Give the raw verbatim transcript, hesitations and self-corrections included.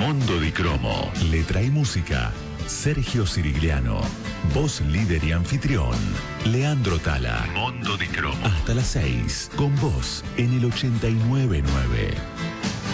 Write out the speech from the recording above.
Mondo di Cromo. Letra y música, Sergio Sirigliano. Voz líder y anfitrión, Leandro Tala. Mondo di Cromo. Hasta las seis, con vos en el ochenta y nueve punto nueve.